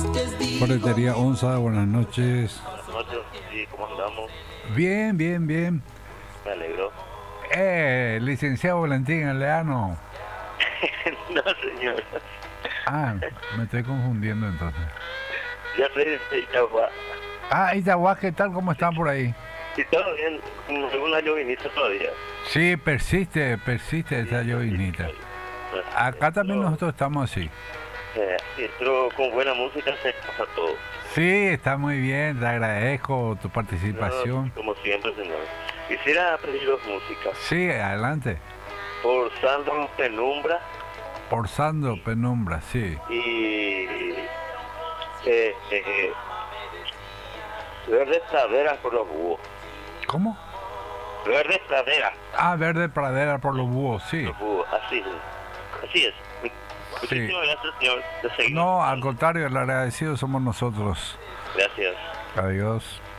Ferretería Onza, buenas noches. Buenas noches, sí, ¿cómo andamos? Bien, bien, bien. Me alegro. Licenciado Valentín Aleano. No, señor. Ah, me estoy confundiendo entonces. Ya sé, Itagua. Itagua, ¿qué tal? ¿Cómo están por ahí? Y todo bien, con alguna llovinita todavía. Sí, persiste esa llovinita. Acá también nosotros estamos así. Sí, pero con buena música se pasa todo. Sí, está muy bien, te agradezco tu No, participación. como siempre, señor. Quisiera pediros música. Sí, adelante. Por Sandro Penumbra Por Sandro Penumbra, sí. y Verde Praderas por los búhos. ¿Cómo? Verde Praderas Verde Pradera por los búhos, sí. por los búhos, así es. Así es. Muchísimas gracias, señor. De seguir. No, al contrario, el agradecido somos nosotros. Gracias. Adiós.